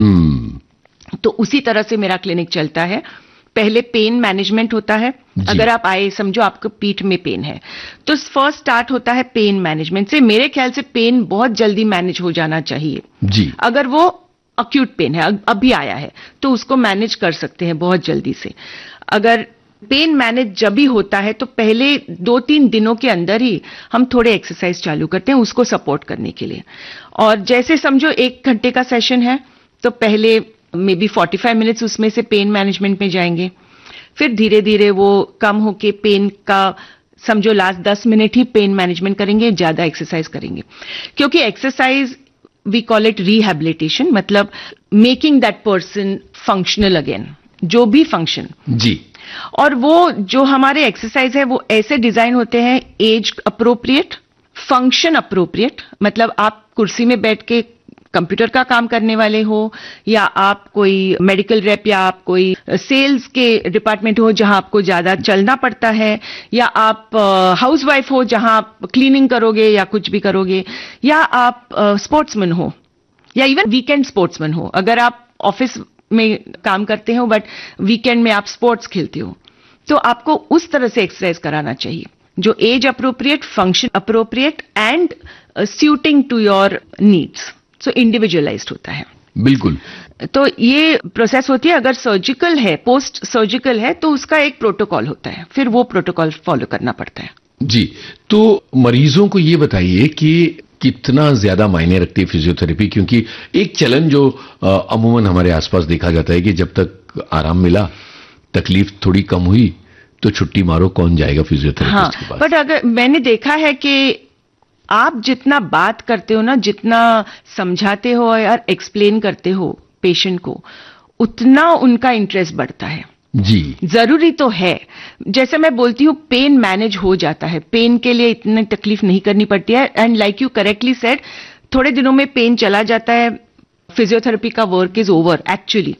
तो उसी तरह से मेरा क्लिनिक चलता है। पहले पेन मैनेजमेंट होता है। अगर आप आए, समझो आपको पीठ में पेन है, तो फर्स्ट स्टार्ट होता है पेन मैनेजमेंट से। मेरे ख्याल से पेन बहुत जल्दी मैनेज हो जाना चाहिए जी। अगर वो अक्यूट पेन है, अभी आया है, तो उसको मैनेज कर सकते हैं बहुत जल्दी से। अगर पेन मैनेज जब भी होता है तो पहले 2-3 दिनों के अंदर ही हम थोड़े एक्सरसाइज चालू करते हैं उसको सपोर्ट करने के लिए। और जैसे समझो 1 घंटे का सेशन है, तो पहले मे बी 45 मिनट्स उसमें से पेन मैनेजमेंट में जाएंगे, फिर धीरे धीरे वो कम होके पेन का समझो लास्ट 10 मिनट ही पेन मैनेजमेंट करेंगे, ज्यादा एक्सरसाइज करेंगे। क्योंकि exercise we call it rehabilitation, मतलब making that person functional again, जो भी फंक्शन जी। और वो जो हमारे एक्सरसाइज है वो ऐसे डिजाइन होते हैं, एज अप्रोप्रिएट, फंक्शन अप्रोप्रिएट, मतलब आप कुर्सी में बैठ के कंप्यूटर का काम करने वाले हो, या आप कोई मेडिकल रेप, या आप कोई सेल्स के डिपार्टमेंट हो जहां आपको ज्यादा चलना पड़ता है, या आप हाउसवाइफ हो जहां आप क्लीनिंग करोगे या कुछ भी करोगे, या आप स्पोर्ट्समैन हो, या इवन वीकेंड स्पोर्ट्समैन हो। अगर आप ऑफिस में काम करते हो बट वीकेंड में आप स्पोर्ट्स खेलते हो, तो आपको उस तरह से एक्सरसाइज कराना चाहिए जो age appropriate, function appropriate and shooting to your needs. So individualised होता है। बिल्कुल। तो ये प्रोसेस होती है। अगर सर्जिकल है, पोस्ट सर्जिकल है, तो उसका एक प्रोटोकॉल होता है, फिर वो प्रोटोकॉल फॉलो करना पड़ता है। जी। तो मरीजों को ये बताइए कि कितना ज्यादा मायने रखती है फिजियोथेरेपी, क्योंकि एक चलन जो अमूमन हमारे आसपास देखा जाता है कि जब तक आराम मिला, तकलीफ थोड़ी कम हुई, तो छुट्टी मारो, कौन जाएगा फिजियोथेरेपिस्ट के पास। बट अगर मैंने देखा है कि आप जितना बात करते हो ना, जितना समझाते हो और एक्सप्लेन करते हो पेशेंट को, उतना उनका इंटरेस्ट बढ़ता है। जी। जरूरी तो है। जैसे मैं बोलती हूं, पेन मैनेज हो जाता है, पेन के लिए इतनी तकलीफ नहीं करनी पड़ती है। And like you correctly said, थोड़े दिनों में पेन चला जाता है, फिजियोथेरेपी का work is over actually.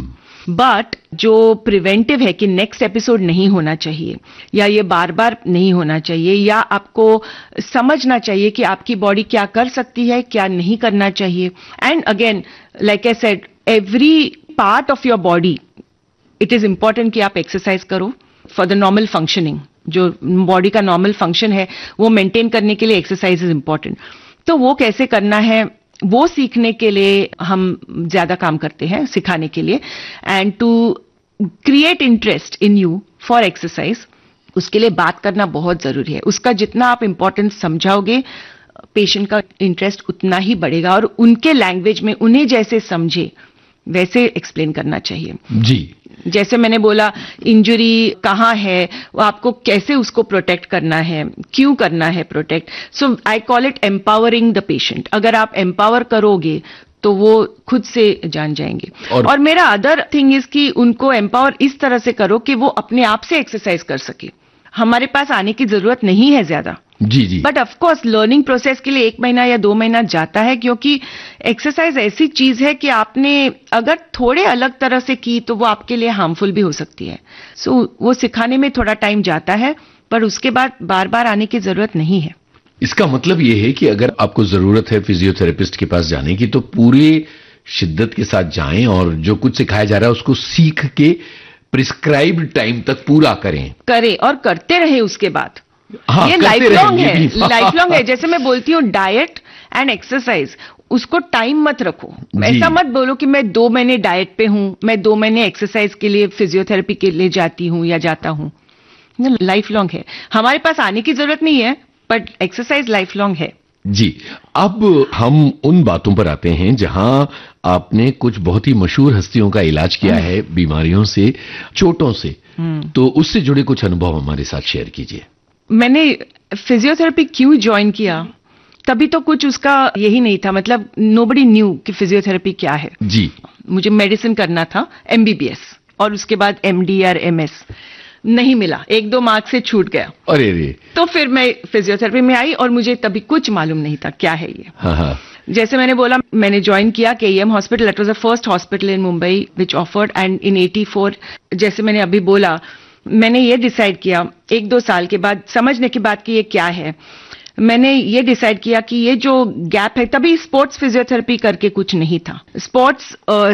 But जो प्रिवेंटिव है कि नेक्स्ट एपिसोड नहीं होना चाहिए, या ये बार बार नहीं होना चाहिए, या आपको समझना चाहिए कि आपकी बॉडी क्या कर सकती है, क्या नहीं करना चाहिए। And again like I said, every part of your body it is important कि आप एक्सरसाइज करो फॉर द नॉर्मल फंक्शनिंग। जो बॉडी का नॉर्मल फंक्शन है वो मेंटेन करने के लिए एक्सरसाइज इज इंपॉर्टेंट। तो वो कैसे करना है, वो सीखने के लिए हम ज्यादा काम करते हैं, सिखाने के लिए। And to create interest in you for exercise, उसके लिए बात करना बहुत जरूरी है। उसका जितना आप इंपॉर्टेंस समझाओगे, पेशेंट का इंटरेस्ट उतना ही बढ़ेगा, और उनके लैंग्वेज में उन्हें जैसे समझे वैसे एक्सप्लेन करना चाहिए। जी। जैसे मैंने बोला, इंजरी कहाँ है, वो आपको कैसे उसको प्रोटेक्ट करना है, क्यों करना है protect. So I call it empowering the patient. अगर आप एम्पावर करोगे तो वो खुद से जान जाएंगे। और मेरा अदर थिंग इज कि उनको एम्पावर इस तरह से करो कि वो अपने आप से एक्सरसाइज कर सके। हमारे पास आने की जरूरत नहीं है ज्यादा। जी जी। But of course learning process के लिए 1 महीना या 2 महीना जाता है, क्योंकि एक्सरसाइज ऐसी चीज है कि आपने अगर थोड़े अलग तरह से की तो वो आपके लिए हार्मफुल भी हो सकती है। सो वो सिखाने में थोड़ा टाइम जाता है, पर उसके बाद बार बार आने की जरूरत नहीं है। इसका मतलब ये है कि अगर आपको जरूरत है फिजियोथेरेपिस्ट के पास जाने की, तो पूरे शिद्दत के साथ जाएं और जो कुछ सिखाया जा रहा है उसको सीख के प्रिस्क्राइब्ड टाइम तक पूरा करें और करते रहे उसके बाद। हाँ, ये लाइफ लॉन्ग है, लाइफ लॉन्ग है। जैसे मैं बोलती हूँ, डाइट एंड एक्सरसाइज, उसको टाइम मत रखो। ऐसा मत बोलो कि मैं 2 महीने डाइट पे हूं, मैं 2 महीने एक्सरसाइज के लिए, फिजियोथेरेपी के लिए जाती हूं या जाता हूं। लाइफ लॉन्ग है। हमारे पास आने की जरूरत नहीं है, बट एक्सरसाइज लाइफ लॉन्ग है। जी। अब हम उन बातों पर आते हैं जहां आपने कुछ बहुत ही मशहूर हस्तियों का इलाज किया है, बीमारियों से, चोटों से। तो उससे जुड़े कुछ अनुभव हमारे साथ शेयर कीजिए। मैंने फिजियोथेरेपी क्यों ज्वाइन किया, तभी तो कुछ उसका यही नहीं था, मतलब नोबडी न्यू कि फिजियोथेरेपी क्या है। जी। मुझे मेडिसिन करना था, MBBS, और उसके बाद MD और MS नहीं मिला, 1-2 मार्क्स से छूट गया। अरे रे। तो फिर मैं फिजियोथेरेपी में आई, और मुझे तभी कुछ मालूम नहीं था क्या है ये। हाँ। जैसे मैंने बोला, मैंने ज्वाइन किया KEM hospital. It was the first hospital in Mumbai which offered, and in 84, जैसे मैंने अभी बोला, मैंने ये डिसाइड किया 1-2 साल के बाद, समझने के बाद कि ये क्या है, मैंने ये डिसाइड किया कि ये जो गैप है, तभी स्पोर्ट्स फिजियोथेरेपी करके कुछ नहीं था। स्पोर्ट्स